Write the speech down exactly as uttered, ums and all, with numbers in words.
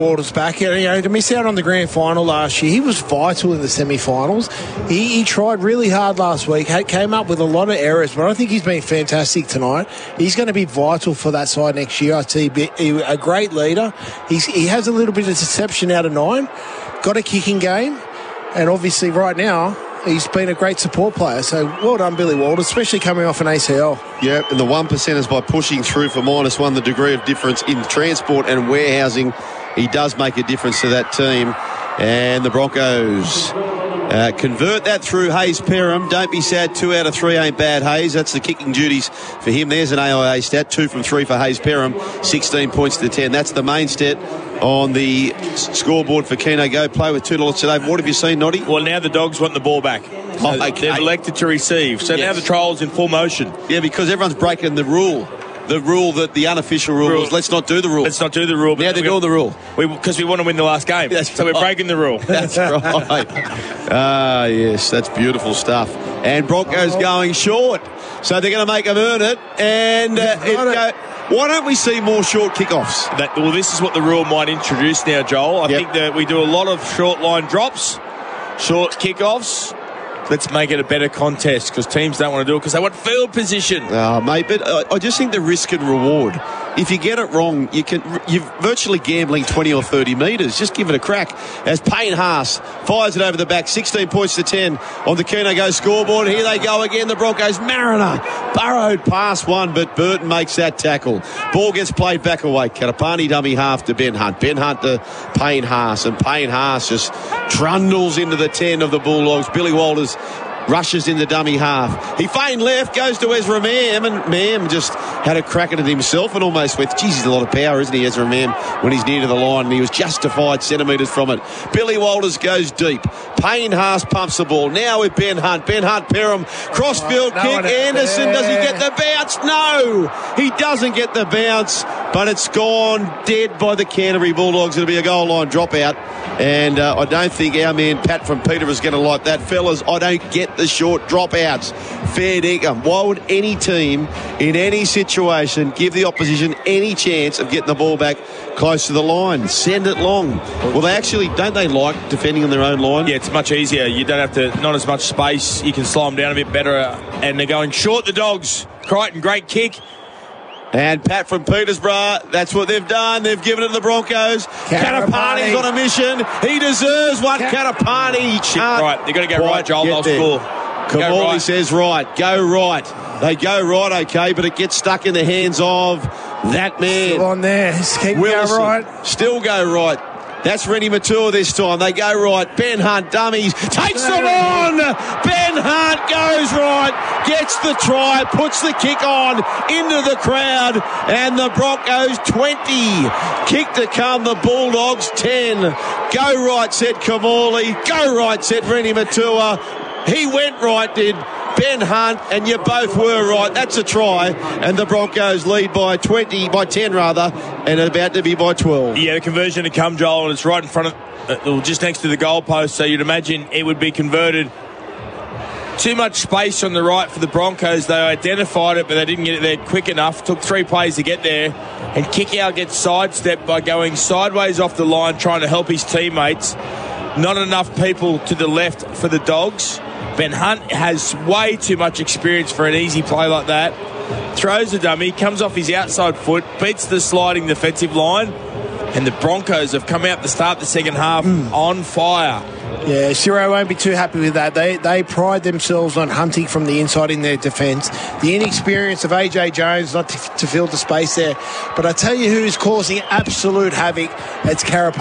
Waters back. You know, to miss out on the grand final last year, he was vital in the semi-finals. He, he tried really hard last week, came up with a lot of errors, but I think he's been fantastic tonight. He's going to be vital for that side next year. I see a great leader. He's, he has a little bit of deception out of nine, got a kicking game, and obviously right now he's been a great support player. So well done, Billy Walters, especially coming off an A C L. Yeah, and the one percenters by pushing through for minus one, the degree of difference in transport and warehousing. He does make a difference to that team. And the Broncos uh, convert that through Hayes Perham. Don't be sad, two out of three ain't bad, Hayes. That's the kicking duties for him. There's an A I A stat, two from three for Hayes Perham, sixteen points to ten. That's the main stat on the scoreboard for Keno Go. Play with two dollars today. What have you seen, Noddy? Well, now the Dogs want the ball back. So oh, okay. They've elected to receive. So yes. Now the trial's in full motion. Yeah, because everyone's breaking the rule. The rule that the unofficial rule, rule was, let's not do the rule. Let's not do the rule. But now they're doing the rule. Because we, we want to win the last game. That's so right. We're breaking the rule. That's right. Ah, yes, that's beautiful stuff. And Broncos going short. So they're going to make them earn it. And uh, it go, why don't we see more short kickoffs? That, well, this is what the rule might introduce now, Joel. I yep. think that we do a lot of short line drops, short kickoffs. Let's make it a better contest because teams don't want to do it because they want field position. Oh, mate, but uh, I just think the risk and reward. If you get it wrong, you can, you're virtually gambling twenty or thirty metres. Just give it a crack. As Payne Haas fires it over the back, sixteen points to ten on the Keno Go scoreboard. Here they go again, the Broncos. Mariner burrowed past one, but Burton makes that tackle. Ball gets played back away. Katapani dummy half to Ben Hunt. Ben Hunt to Payne Haas, and Payne Haas just trundles into the ten of the Bulldogs. Billy Walters rushes in the dummy half. He feigned left, goes to Ezra Mam, and Mam just had a crack at it himself and almost went, geez, he's a lot of power, isn't he, Ezra Mam, when he's near to the line, and he was justified centimetres from it. Billy Walters goes deep. Payne Haas pumps the ball. Now with Ben Hunt. Ben Hunt, Perham, crossfield oh, kick. No Anderson, does he get the bounce? No! He doesn't get the bounce, but it's gone dead by the Canterbury Bulldogs. It'll be a goal line dropout, and uh, I don't think our man Pat from Peter is going to like that. Fellas, I don't get the short dropouts. Fair dinkum. Why would any team in any situation give the opposition any chance of getting the ball back close to the line? Send it long. Well, they actually, don't they like defending on their own line? Yeah, it's much easier. You don't have to, not as much space. You can slow them down a bit better. And they're going short, the Dogs. Crichton, great kick. And Pat from Peterborough, that's what they've done. They've given it to the Broncos. Katapani's on a mission. He deserves one. Cat- Katapani can't. Right, they've got to go right, Joel. They'll score. Kamali right. says right. Go right. They go right, okay, but it gets stuck in the hands of that man. Still on there. Keep Wilson. Go right. Still go right. That's Rennie Matua this time. They go right. Ben Hunt dummies. Takes them on. Ben Hunt goes right. Gets the try. Puts the kick on into the crowd. And the Broncos twenty. Kick to come. The Bulldogs ten. Go right, said Kamali. Go right, said Rennie Matua. He went right, did Ben Hunt, and you both were right. That's a try, and the Broncos lead by twenty, by ten rather, and about to be by twelve. Yeah, the conversion to come, Joel, and it's right in front of, uh, just next to the goalpost, so you'd imagine it would be converted. Too much space on the right for the Broncos. They identified it, but they didn't get it there quick enough. Took three plays to get there, and Kickout gets sidestepped by going sideways off the line, trying to help his teammates. Not enough people to the left for the Dogs. Ben Hunt has way too much experience for an easy play like that. Throws a dummy, comes off his outside foot, beats the sliding defensive line, and the Broncos have come out to start the second half mm. on fire. Yeah, Ciro won't be too happy with that. They they pride themselves on hunting from the inside in their defence. The inexperience of A J Jones not to, to fill the space there. But I tell you who is causing absolute havoc, it's Karapani.